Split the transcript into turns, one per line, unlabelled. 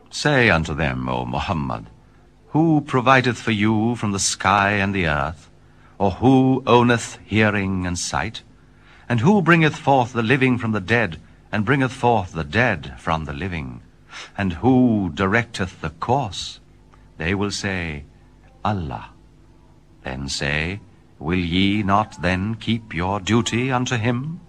Say unto them, O Muhammad, who provideth for you from the sky and the earth? Or who owneth hearing and sight? And who bringeth forth the living from the dead, and bringeth forth the dead from the living? And who directeth the course? They will say, Allah. Then say, will ye not then keep your duty unto him?